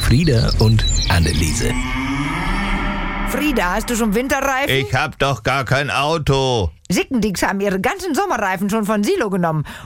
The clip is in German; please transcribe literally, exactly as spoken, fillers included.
Frieda und Anneliese. Frieda, hast du schon Winterreifen? Ich hab doch gar kein Auto. Sickendicks haben ihre ganzen Sommerreifen schon von Silo genommen.